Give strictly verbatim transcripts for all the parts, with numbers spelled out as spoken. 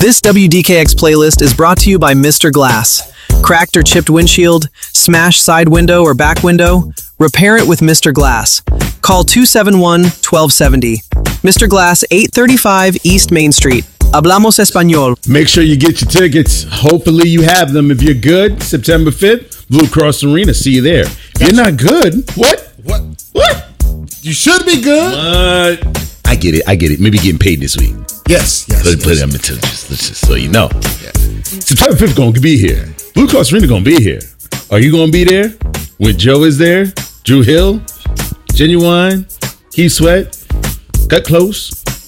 This W D K X playlist is brought to you by Mister Glass. Cracked or chipped windshield, smashed side window or back window? Repair it with Mister Glass. Call two seven one, one two seven zero. Mister Glass, eight thirty-five East Main Street. Hablamos Español. Make sure you get your tickets. Hopefully you have them. If you're good, September fifth, Blue Cross Arena. See you there. If you're not good, what? What? What? You should be good. What? I get it. I get it. Maybe getting paid this week. Yes, yes. Let's yes. put them into just, let's just so you know. Yeah. September fifth going to be here. Blue Cross Arena going to be here. Are you going to be there when Joe is there? Drew Hill, Genuine, Keith Sweat, Cut Close.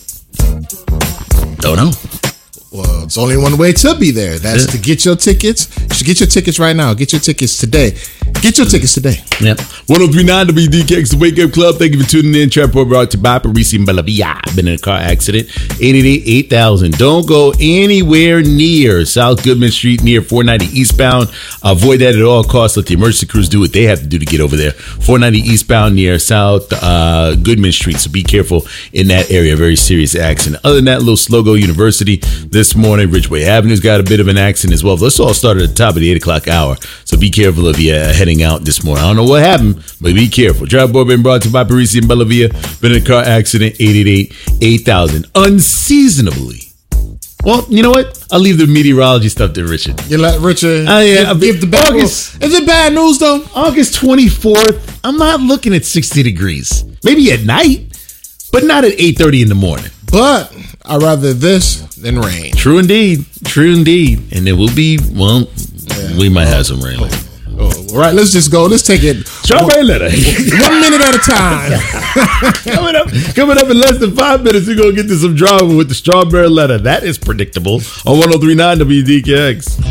Don't know. Well, it's only one way to be there. That's yeah. to get your tickets. You should get your tickets right now. Get your tickets today. Get your tickets today. Yep. one oh three point nine W D K X, the Wake Up Club. Thank you for tuning in. Trap Report brought to you by Parisi and Bellavia. Been in a car accident. eight eight eight, eight thousand. Don't go anywhere near South Goodman Street near four ninety eastbound. Avoid that at all costs. Let the emergency crews do what they have to do to get over there. four ninety eastbound near South uh, Goodman Street. So be careful in that area. Very serious accident. Other than that, little Slogo University this morning. Ridgeway Avenue's got a bit of an accident as well. Let's all start at the top of the eight o'clock hour. So be careful if you're heading out this morning. I don't know what happened, but be careful. Drive board been brought to you by Parisi and Bellavia. Been in a car accident. eight eight eight, eight thousand. Unseasonably. Well, you know what? I'll leave the meteorology stuff to Richard. You let Richard uh, yeah, give, give the bad news. Is it bad news, though? August twenty-fourth. I'm not looking at sixty degrees. Maybe at night, but not at eight thirty in the morning. But I'd rather this than rain. True indeed. True indeed. And it will be, well, yeah. we might oh, have some rain. Oh, oh. All right, let's just go. Let's take it. Strawberry one, letter. One minute at a time. coming up coming up in less than five minutes, we're going to get to some drama with the strawberry letter. That is predictable on one oh three point nine W D K X.